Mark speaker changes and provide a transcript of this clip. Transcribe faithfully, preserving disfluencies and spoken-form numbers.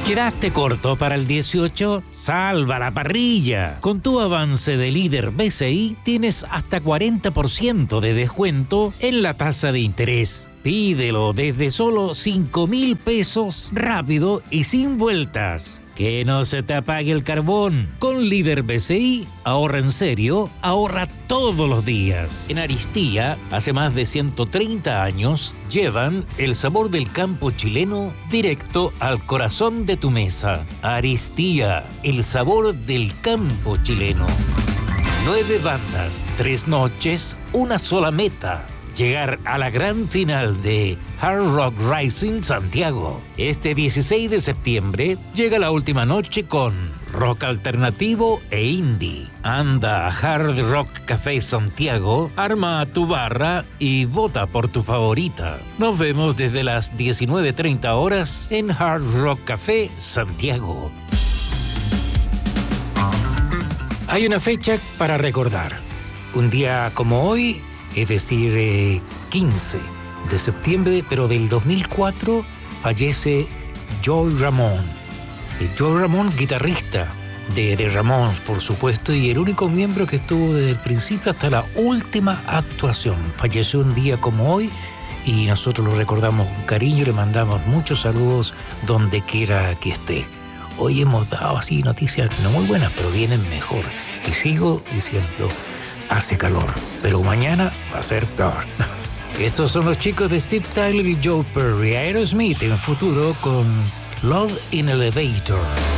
Speaker 1: ¿Quedaste corto para el dieciocho? ¡Salva la parrilla! Con tu avance de líder B C I tienes hasta cuarenta por ciento de descuento en la tasa de interés. Pídelo desde solo cinco mil pesos, rápido y sin vueltas. Que no se te apague el carbón. Con Líder B C I, ahorra en serio, ahorra todos los días. En Aristía, hace más de ciento treinta años, llevan el sabor del campo chileno directo al corazón de tu mesa. Aristía, el sabor del campo chileno. Nueve bandas, tres noches, una sola meta. Llegar a la gran final de Hard Rock Rising Santiago. Este dieciséis de septiembre llega la última noche con rock alternativo e indie. Anda a Hard Rock Café Santiago, arma tu barra y vota por tu favorita. Nos vemos desde las diecinueve treinta horas en Hard Rock Café Santiago. Hay una fecha para recordar. Un día como hoy, es decir, eh, quince de septiembre, pero del dos mil cuatro, fallece Joey Ramone. Eh, Joey Ramone, guitarrista de, de Ramones, por supuesto, y el único miembro que estuvo desde el principio hasta la última actuación. Falleció un día como hoy y nosotros lo recordamos con cariño, le mandamos muchos saludos donde quiera que esté. Hoy hemos dado así noticias no muy buenas, pero vienen mejor. Y sigo diciendo, hace calor, pero mañana va a ser peor. Estos son los chicos de Steve Tyler y Joe Perry. Aerosmith en futuro con Love in Elevator.